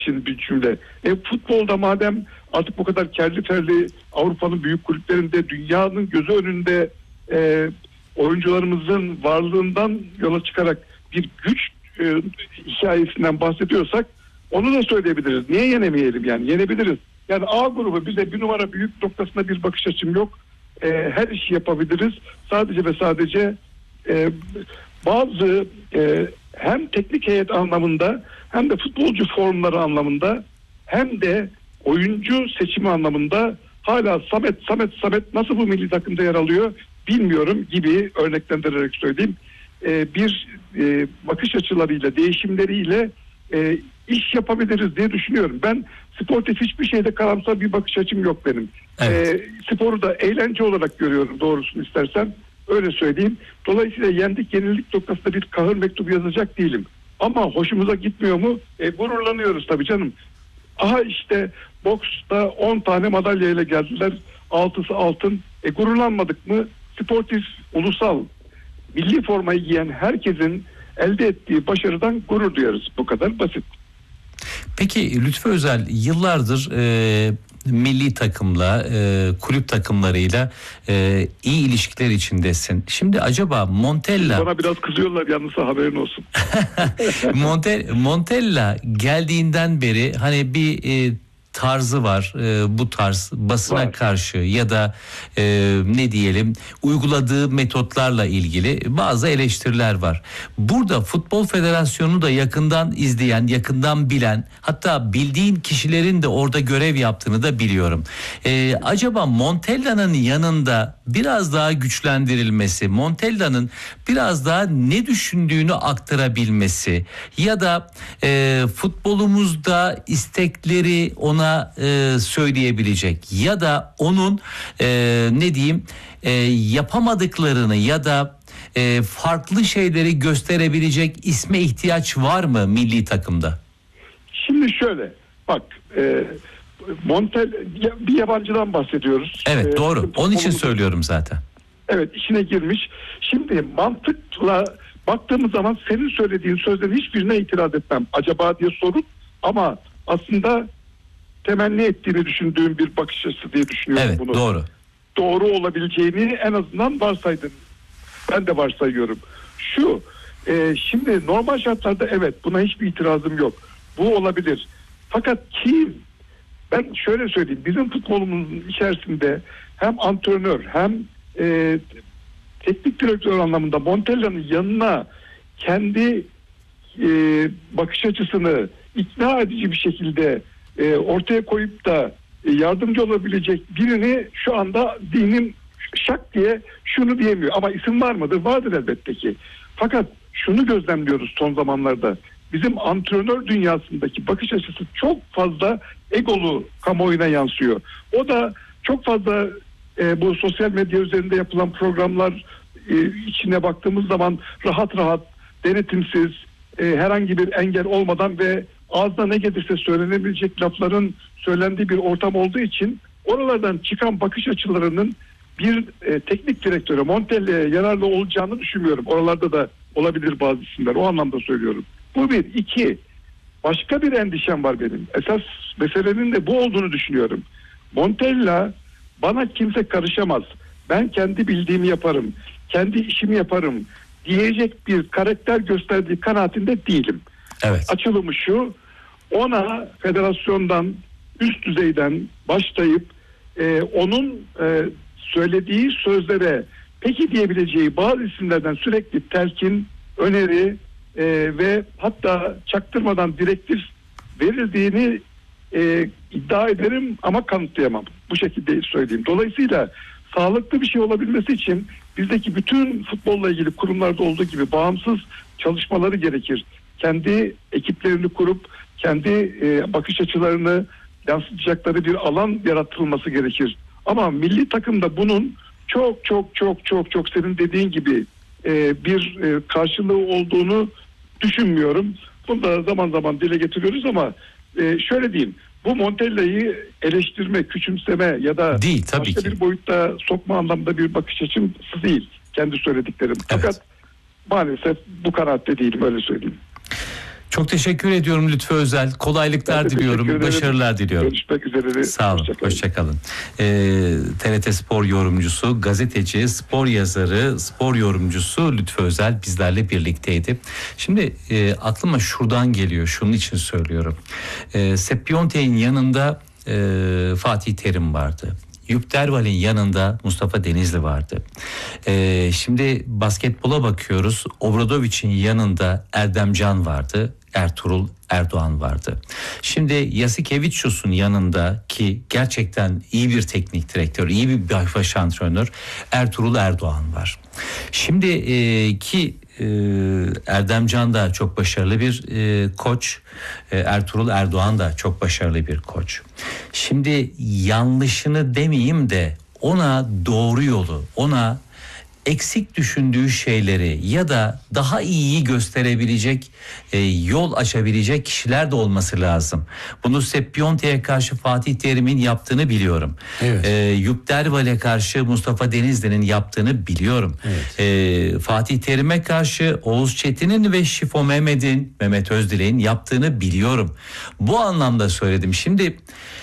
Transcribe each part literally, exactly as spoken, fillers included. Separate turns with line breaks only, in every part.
için bir cümle. E, futbolda madem artık bu kadar kerli ferli Avrupa'nın büyük kulüplerinde, dünyanın gözü önünde e, oyuncularımızın varlığından yola çıkarak bir güç e, hikayesinden bahsediyorsak onu da söyleyebiliriz. Niye yenemeyelim yani? Yenebiliriz. Yani A grubu bize bir numara büyük noktasında bir bakış açım yok. E, her işi yapabiliriz. Sadece ve sadece e, bazı e, hem teknik heyet anlamında hem de futbolcu formları anlamında hem de oyuncu seçimi anlamında hala Samet Samet Samet nasıl bu milli takımda yer alıyor bilmiyorum gibi örneklendirerek söyleyeyim. E, bir e, bakış açılarıyla, değişimleriyle e, iş yapabiliriz diye düşünüyorum. Ben sportif hiçbir şeyde karamsar bir bakış açım yok benim. Evet. E, sporu da eğlence olarak görüyorum doğrusunu istersen. Öyle söyleyeyim. Dolayısıyla yendik yenildik noktasında bir kahır mektubu yazacak değilim. Ama hoşumuza gitmiyor mu? E, gururlanıyoruz tabii canım. Aha işte boksta on tane madalyayla geldiler. altısı altın. E, gururlanmadık mı? Sportif, ulusal, milli formayı giyen herkesin elde ettiği başarıdan gurur duyarız. Bu kadar basit.
Peki Lütfü Özel yıllardır e, milli takımla, e, kulüp takımlarıyla e, iyi ilişkiler içindesin. Şimdi acaba Montella...
Bana biraz kızıyorlar yalnız, haberin olsun.
Monte, Montella geldiğinden beri hani bir... E, tarzı var, e, bu tarz basına var. Karşı ya da e, ne diyelim uyguladığı metotlarla ilgili bazı eleştiriler var. Burada Futbol Federasyonu da yakından izleyen, yakından bilen, hatta bildiğin kişilerin de orada görev yaptığını da biliyorum. E, acaba Montella'nın yanında biraz daha güçlendirilmesi, Montella'nın biraz daha ne düşündüğünü aktarabilmesi ya da e, futbolumuzda istekleri ona e, söyleyebilecek ya da onun e, ne diyeyim e, yapamadıklarını ya da e, farklı şeyleri gösterebilecek isme ihtiyaç var mı milli takımda?
Şimdi şöyle bak, e, Montella bir yabancıdan bahsediyoruz.
Evet,
e,
doğru. Onun için söylüyorum zaten.
Evet, içine girmiş. Şimdi mantıkla baktığımız zaman senin söylediğin sözlerin hiçbirine itiraz etmem. Acaba diye sorup ama aslında temenni ettiğini düşündüğüm bir bakış açısı diye düşünüyorum
evet,
bunu.
Doğru.
Doğru olabileceğini en azından varsaydın. Ben de varsayıyorum. Şu, e, şimdi normal şartlarda evet buna hiçbir itirazım yok. Bu olabilir. Fakat kim? Ben şöyle söyleyeyim. Bizim futbolumuzun içerisinde hem antrenör hem e, teknik direktör anlamında Montella'nın yanına kendi e, bakış açısını ikna edici bir şekilde e, ortaya koyup da e, yardımcı olabilecek birini şu anda dinim şak diye şunu diyemiyor. Ama isim var mıdır? Vardır elbette ki. Fakat şunu gözlemliyoruz son zamanlarda. Bizim antrenör dünyasındaki bakış açısı çok fazla egolu kamuoyuna yansıyor. O da çok fazla e, bu sosyal medya üzerinde yapılan programlar e, içine baktığımız zaman rahat rahat, denetimsiz, e, herhangi bir engel olmadan ve ağzına ne gelirse söylenebilecek lafların söylendiği bir ortam olduğu için oralardan çıkan bakış açılarının bir e, teknik direktöre, Montella'ya yararlı olacağını düşünmüyorum. Oralarda da olabilir bazı isimler. O anlamda söylüyorum. Bu bir. İki, başka bir endişem var benim. Esas meselenin de bu olduğunu düşünüyorum. Montella bana kimse karışamaz. Ben kendi bildiğimi yaparım. Kendi işimi yaparım diyecek bir karakter gösterdiği kanaatinde değilim.
Evet.
Açılımı şu, ona federasyondan, üst düzeyden başlayıp e, onun e, söylediği sözlere peki diyebileceği bazı isimlerden sürekli telkin, öneri e, ve hatta çaktırmadan direktif verildiğini e, iddia ederim ama kanıtlayamam. Bu şekilde söyleyeyim. Dolayısıyla sağlıklı bir şey olabilmesi için bizdeki bütün futbolla ilgili kurumlarda olduğu gibi bağımsız çalışmaları gerekir. Kendi ekiplerini kurup kendi e, bakış açılarını yansıtacakları bir alan yaratılması gerekir. Ama milli takımda bunun çok çok çok çok çok senin dediğin gibi e, bir e, karşılığı olduğunu düşünmüyorum. Bunu da zaman zaman dile getiriyoruz ama e, şöyle diyeyim. Bu Montella'yı eleştirme, küçümseme ya da
değil, tabii
başka
ki.
bir boyutta sokma anlamda bir bakış açım değil. Kendi söylediklerim. Evet. Fakat maalesef bu kanaatte değilim, öyle söyleyeyim.
Çok teşekkür ediyorum Lütfü Özel. Kolaylıklar diliyorum, başarılar diliyorum.
Görüşmek üzere.
Sağ olun, hoşçakalın. Ee, T R T Spor yorumcusu, gazeteci, spor yazarı, spor yorumcusu Lütfü Özel bizlerle birlikteydi. Şimdi e, aklıma şuradan geliyor, şunun için söylüyorum. E, Sepp Piontek'in yanında e, Fatih Terim vardı. Jupp Derwal'in yanında Mustafa Denizli vardı. Ee, şimdi basketbola bakıyoruz. Obradovic'in yanında Erdem Can vardı. Ertuğrul Erdoğan vardı. Şimdi Yasikevicius'un yanında ki gerçekten iyi bir teknik direktör, iyi bir baş antrenör Ertuğrul Erdoğan var. Şimdi e, ki e, Erdem Can da çok başarılı bir e, koç. E, Ertuğrul Erdoğan da çok başarılı bir koç. Şimdi yanlışını demeyeyim de ona doğru yolu, ona eksik düşündüğü şeyleri ya da daha iyiyi gösterebilecek, e, yol açabilecek kişiler de olması lazım. Bunu Sepp Piontek'e karşı Fatih Terim'in yaptığını biliyorum. Evet. E, Jupp Derwal'e karşı Mustafa Denizli'nin yaptığını biliyorum. Evet. E, Fatih Terim'e karşı Oğuz Çetin'in ve Şifo Mehmet'in, Mehmet Özdilek'in yaptığını biliyorum. Bu anlamda söyledim. Şimdi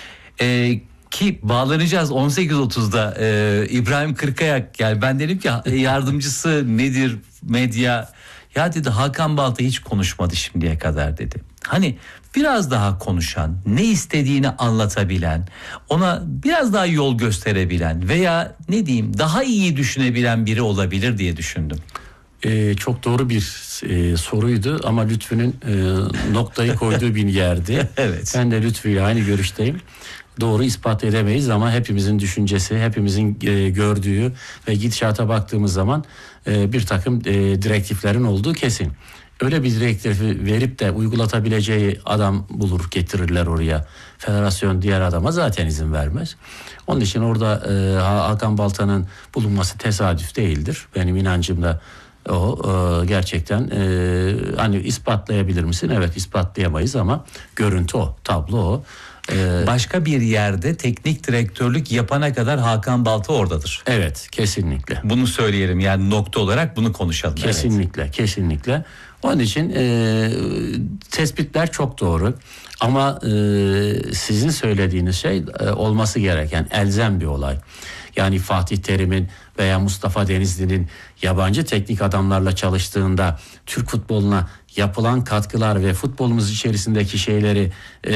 e, ki bağlanacağız on sekiz otuzda e, İbrahim Kırkayak, yani ben dedim ki yardımcısı nedir medya, ya dedi Hakan Balta hiç konuşmadı şimdiye kadar dedi. Hani biraz daha konuşan, ne istediğini anlatabilen, ona biraz daha yol gösterebilen veya ne diyeyim daha iyi düşünebilen biri olabilir diye düşündüm.
Ee, çok doğru bir e, soruydu ama Lütfü'nün e, noktayı koyduğu bir yerdi. Evet. Ben de Lütfü ile aynı görüşteyim. Doğru ispat edemeyiz ama hepimizin düşüncesi, hepimizin e, gördüğü ve gidişata baktığımız zaman e, bir takım e, direktiflerin olduğu kesin. Öyle bir direktifi verip de uygulatabileceği adam bulur, getirirler oraya. Federasyon diğer adama zaten izin vermez. Onun için orada e, Hakan Balta'nın bulunması tesadüf değildir. Benim inancım da o e, gerçekten e, hani ispatlayabilir misin? Evet, ispatlayamayız ama görüntü o, tablo o.
Başka bir yerde teknik direktörlük yapana kadar Hakan Balta oradadır.
Evet, kesinlikle.
Bunu söyleyelim, yani nokta olarak bunu konuşalım.
Kesinlikle, evet. kesinlikle. Onun için e, tespitler çok doğru. Ama e, sizin söylediğiniz şey e, olması gereken elzem bir olay. Yani Fatih Terim'in veya Mustafa Denizli'nin yabancı teknik adamlarla çalıştığında Türk futboluna yapılan katkılar ve futbolumuz içerisindeki şeyleri,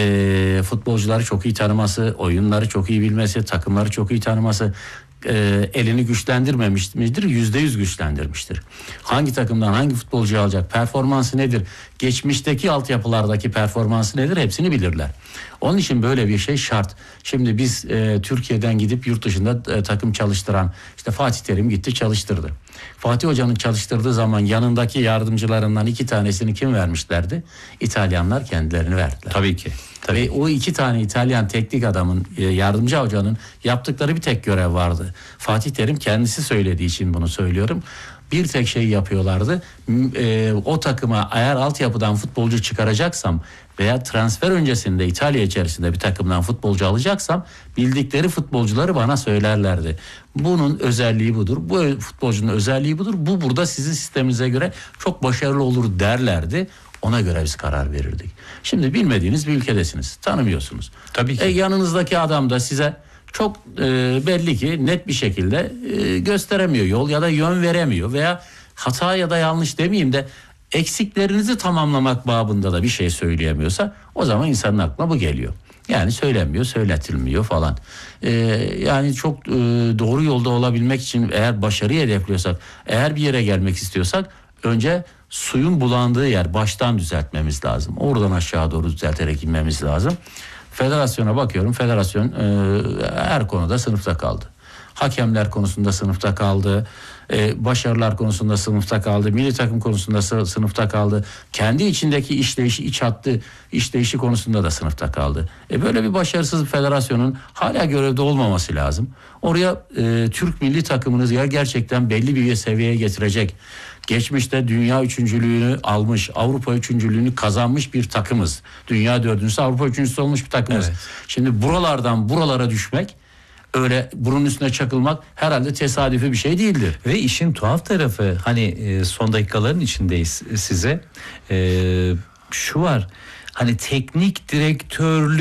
e, futbolcuları çok iyi tanıması, oyunları çok iyi bilmesi, takımları çok iyi tanıması e, elini güçlendirmemiş midir? Yüzde yüz güçlendirmiştir. Hangi takımdan hangi futbolcuyu alacak, performansı nedir, geçmişteki altyapılardaki performansı nedir, hepsini bilirler. Onun için böyle bir şey şart. Şimdi biz e, Türkiye'den gidip yurt dışında e, takım çalıştıran, işte Fatih Terim gitti çalıştırdı. Fatih Hoca'nın çalıştırdığı zaman yanındaki yardımcılarından iki tanesini kim vermişlerdi? İtalyanlar kendilerini verdiler.
Tabii ki. Tabii.
Ve o iki tane İtalyan teknik adamın, yardımcı hocanın yaptıkları bir tek görev vardı. Fatih Terim kendisi söylediği için bunu söylüyorum. Bir tek şey yapıyorlardı. E, o takıma eğer altyapıdan futbolcu çıkaracaksam veya transfer öncesinde İtalya içerisinde bir takımdan futbolcu alacaksam bildikleri futbolcuları bana söylerlerdi. Bunun özelliği budur. Bu futbolcunun özelliği budur. Bu burada sizin sisteminize göre çok başarılı olur derlerdi. Ona göre biz karar verirdik. Şimdi bilmediğiniz bir ülkedesiniz. Tanımıyorsunuz. Tabii ki. E, yanınızdaki adam da size çok e, belli ki net bir şekilde e, gösteremiyor yol ya da yön veremiyor veya hata ya da yanlış demeyeyim de eksiklerinizi tamamlamak babında da bir şey söyleyemiyorsa o zaman insanın aklına bu geliyor. Yani söylenmiyor, söyletilmiyor falan. Ee, yani çok e, doğru yolda olabilmek için eğer başarıyı hedefliyorsak, eğer bir yere gelmek istiyorsak önce suyun bulandığı yer baştan düzeltmemiz lazım. Oradan aşağı doğru düzelterek inmemiz lazım. Federasyona bakıyorum. Federasyon e, her konuda sınıfta kaldı. Hakemler konusunda sınıfta kaldı. E, başarılar konusunda sınıfta kaldı. Milli takım konusunda sınıfta kaldı. Kendi içindeki işleyişi, iç hattı işleyişi konusunda da sınıfta kaldı. E, böyle bir başarısız bir federasyonun hala görevde olmaması lazım. Oraya e, Türk milli takımını ya gerçekten belli bir seviyeye getirecek, geçmişte dünya üçüncülüğünü almış, Avrupa üçüncülüğünü kazanmış bir takımız. Dünya dördüncüsü, Avrupa üçüncüsü olmuş bir takımız. Evet. Şimdi buralardan buralara düşmek, öyle burun üstüne çakılmak herhalde tesadüfi bir şey değildir.
Ve işin tuhaf tarafı, hani son dakikaların içindeyiz size. Ee, şu var. Hani teknik direktörlük